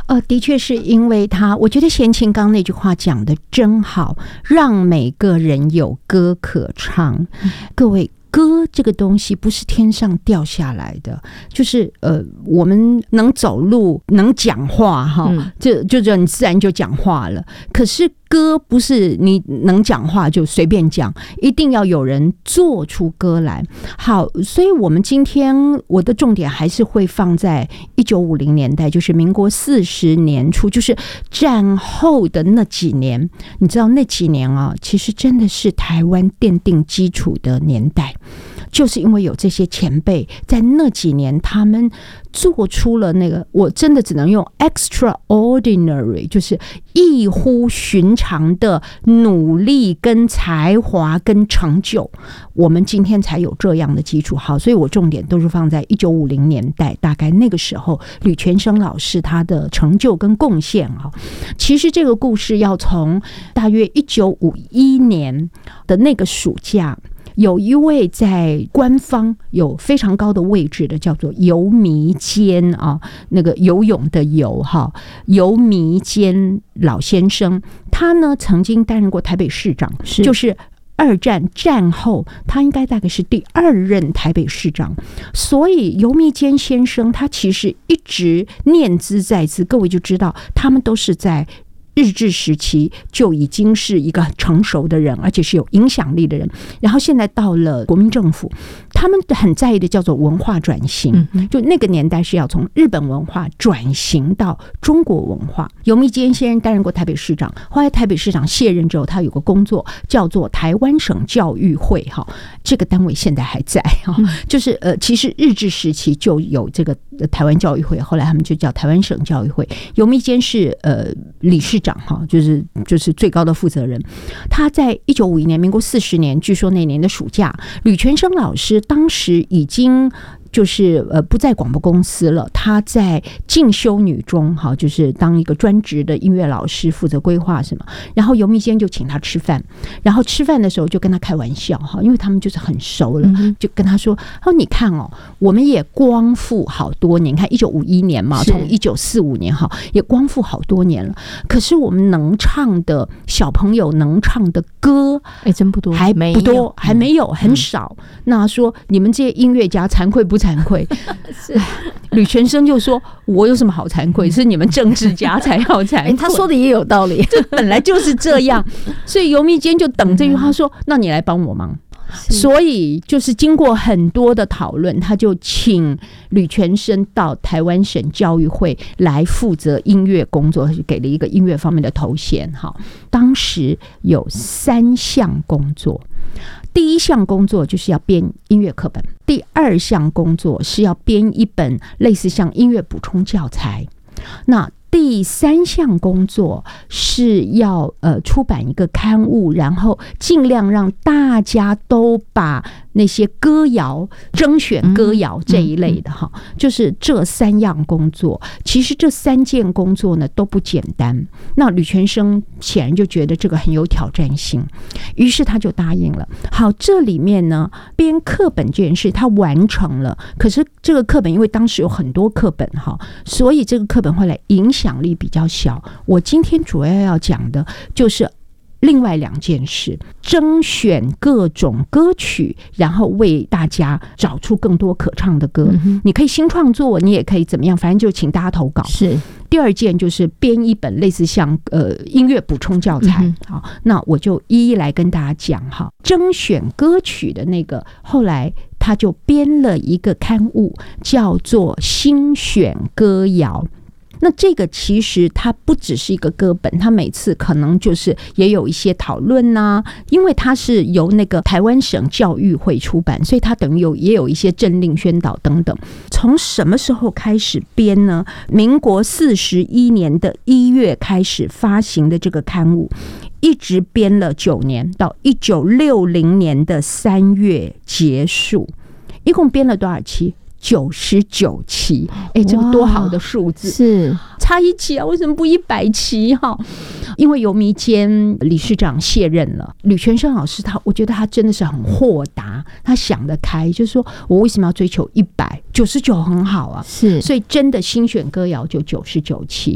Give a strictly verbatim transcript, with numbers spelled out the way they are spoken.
呃，的确是因为他，我觉得贤琴刚那句话讲的真好，让每个人有歌可唱。嗯、各位。歌这个东西不是天上掉下来的，就是呃，我们能走路能讲话哈，嗯、就就你自然就讲话了。可是歌不是你能讲话就随便讲，一定要有人做出歌来。好，所以我们今天我的重点还是会放在一九五零年代，就是民国四十年初，就是战后的那几年。你知道那几年啊，其实真的是台湾奠定基础的年代。就是因为有这些前辈在那几年，他们做出了那个，我真的只能用 extraordinary， 就是异乎寻常的努力跟才华跟成就，我们今天才有这样的基础。好，所以我重点都是放在一九五零年代，大概那个时候吕全生老师他的成就跟贡献啊。其实这个故事要从大约一九五一年的那个暑假。有一位在官方有非常高的位置的，叫做游弥坚啊，那个游泳的游哈，游弥坚老先生，他呢曾经担任过台北市长，是就是二战战后，他应该大概是第二任台北市长，所以游弥坚先生他其实一直念兹在兹，各位就知道他们都是在日治时期就已经是一个成熟的人，而且是有影响力的人。然后现在到了国民政府，他们很在意的叫做文化转型，就那个年代是要从日本文化转型到中国文化。游弥坚先生担任过台北市长，后来台北市长卸任之后，他有个工作叫做台湾省教育会，哈，这个单位现在还在哈，就是呃，其实日治时期就有这个台湾教育会，后来他们就叫台湾省教育会。游弥坚是呃理事长。就是就是最高的负责人，他在一九五一年，民国四十年，据说那年的暑假，吕全生老师当时已经就是呃不在广播公司了，他在进修女中，哈，就是当一个专职的音乐老师，负责规划什么。然后游弥坚就请他吃饭，然后吃饭的时候就跟他开玩笑哈，因为他们就是很熟了，就跟他说：“哦，你看哦，我们也光复好多年，看一九五一年嘛，从一九四五年哈，也光复好多年了。可是我们能唱的小朋友能唱的歌， 哎，真不多， 还不多，还没有，很少。那说你们这些音乐家惭愧不惭愧？是吕全生就说：“我有什么好惭愧？是你们政治家才要惭愧。” 他说的也有道理， 这本来就是这样。所以游弥坚就等这句话说：“那你来帮我忙。”所以就是经过很多的讨论，他就请吕全生到台湾省教育会来负责音乐工作，给了一个音乐方面的头衔。好，当时有三项工作。第一项工作就是要编音乐课本，第二项工作是要编一本类似像音乐补充教材，那第三项工作是要呃出版一个刊物，然后尽量让大家都把那些歌谣征选歌谣这一类的哈，就是这三样工作。其实这三件工作呢都不简单。那吕全生显然就觉得这个很有挑战性，于是他就答应了。好，这里面呢编课本这件事他完成了，可是这个课本因为当时有很多课本哈，所以这个课本后来影响力比较小。我今天主要要讲的就是另外两件事，征选各种歌曲，然后为大家找出更多可唱的歌。嗯、你可以新创作，你也可以怎么样，反正就请大家投稿。是。第二件就是编一本类似像呃音乐补充教材。嗯、好，那我就一一来跟大家讲哈。征选歌曲的那个，后来他就编了一个刊物，叫做《新选歌谣》。那这个其实它不只是一个歌本，它每次可能就是也有一些讨论啊，因为它是由那个台湾省教育会出版，所以它等于有也有一些政令宣导等等。从什么时候开始编呢？民国四十一年的一月开始发行的这个刊物，一直编了九年，到一九六零年的三月结束，一共编了多少期？九十九期，哎，这个多好的数字！是差一期啊，为什么不一百期哈？因为游弥坚理事长卸任了，吕全生老师他，我觉得他真的是很豁达，他想得开，就是说我为什么要追求一百？九十九很好啊，是，所以真的新选歌谣就九十九期。